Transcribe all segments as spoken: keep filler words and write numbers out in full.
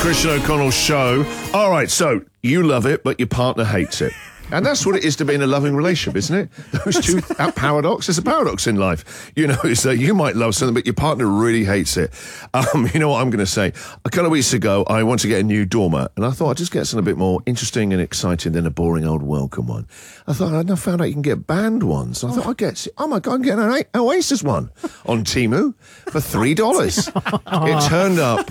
Christian O'Connell Show. All right, so you love it, but your partner hates it. And that's what it is to be in a loving relationship, isn't it? Those two, that paradox. There's a paradox in life. You know, it's that you might love something, but your partner really hates it. Um, you know what I'm going to say? A couple of weeks ago, I wanted to get a new doormat, and I thought I'd just get something a bit more interesting and exciting than a boring old welcome one. I thought I'd found out you can get band ones. I thought I'd get, oh my God, I'm getting an Oasis one on Temu for three dollars. It turned up...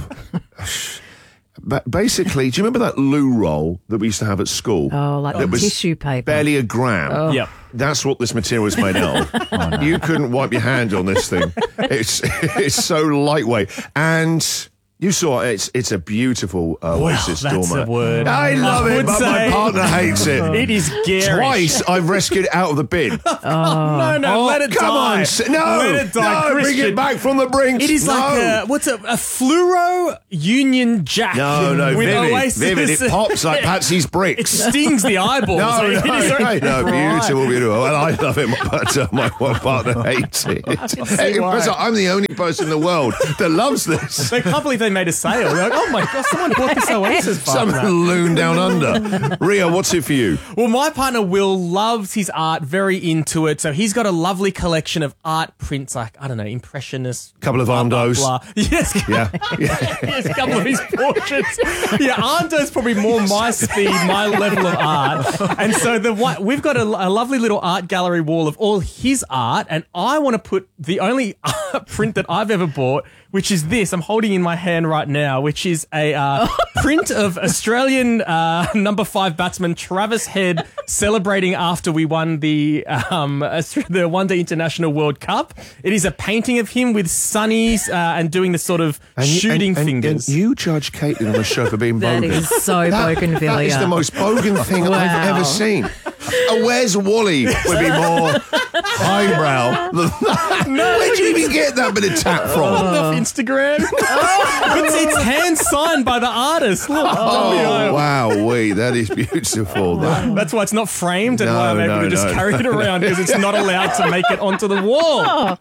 But basically, do you remember that loo roll that we used to have at school? Oh, like the tissue paper. Barely a gram. Oh. Yep. That's what this material is made out of. Oh, no. You couldn't wipe your hand on this thing. It's it's so lightweight. And you saw it. It's, it's a beautiful uh, Oasis well, that's doormat. a word. I love I it, but say. my partner hates it. It is garish. Twice I've rescued it out of the bin. Oh. No, no, Oh, let it come die. on. s- No, let it die, no, bring Christian. it back from the brink. It is no. like a, what's a, a fluoro Union Jack. No, no, with vivid, Oasis. vivid. It pops like Patsy's It bricks. stings the eyeballs. No, I mean, no, it is no, very no, bright. beautiful, beautiful. Well, I love it, but uh, my, my partner hates it. see why. I'm the only person in the world that loves this. They can't believe they made a sale. They're like, oh my God, someone bought this Oasis Some partner. loon down under. Ria, what's it for you? Well, my partner Will loves his art, very into it. So he's got a lovely collection of art prints, like, I don't know, impressionists. Couple of Arndos. Blah, blah. Yes. Yeah. yeah. Yes, a couple of his portraits. Yeah, Arndo's probably more my speed, my level of art. And so the one, we've got a, a lovely little art gallery wall of all his art, and I want to put the only art print that I've ever bought, which is this. I'm holding in my hand right now, which is a uh, print of Australian uh, number five batsman Travis Head celebrating after we won the um, the One Day International World Cup. It is a painting of him with sunnies uh, and doing the sort of And you- shooting and- and- fingers. And you judge Caitlin on the show for being That bogan. is so That- bougainvillea. That is the most bogan thing Wow. I've ever seen. A Where's Wally would be more highbrow than that. Where'd you even get that bit of tap from? Off Instagram. it's, it's hand signed by the artist. Look. Oh, wow, wee, that is beautiful. That. That's why it's not framed and No, why I'm able no, to just no. carry it around because it's not allowed to make it onto the wall.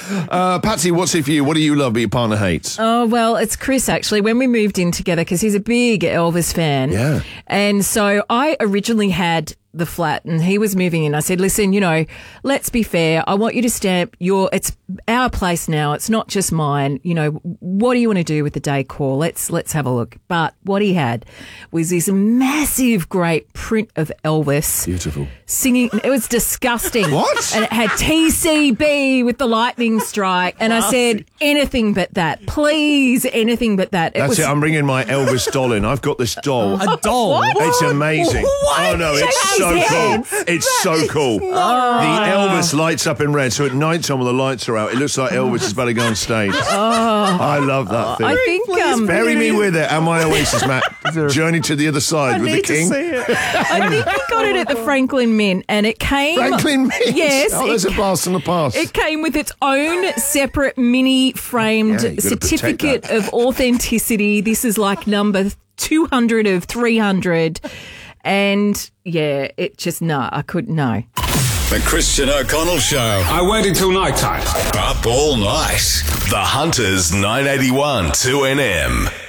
Uh, Patsy, what's it for you? What do you love but your partner hates? Oh, well, it's Chris, actually. When we moved in together, because he's a big Elvis fan. Yeah. And so I originally had the flat and he was moving in. I said, listen, you know, let's be fair. I want you to stamp your, it's our place now. It's not just mine. You know, what do you want to do with the decor? Let's, let's have a look. But what he had was this massive, great print of Elvis. Beautiful. Singing. It was disgusting. What? And it had T C B with the lightning strike. And I said, anything but that. Please, anything but that. It That's was, it. I'm bringing my Elvis doll in. I've got this doll. A doll. It's amazing. What? Oh, no, Shake it's hands, so hands. cool. It's so cool. The Elvis lights up in red, so at night time when the lights are out, it looks like Elvis is about to go on stage. I love that thing. I think, um, Bury me with it and my Oasis mat. Journey to the other side with the Need to king. see it. I think he got it at the Franklin Mint and it came. Franklin Mint. Yes. Oh, there's it, a blast from the past. it came with its own separate mini framed Yeah, you gotta protect certificate that. of authenticity. This is like number two hundred of three hundred. And yeah, it just, no, I couldn't, no. The Christian O'Connell Show. I waited till night time. Up all night. The Hunters nine eighty-one two N M.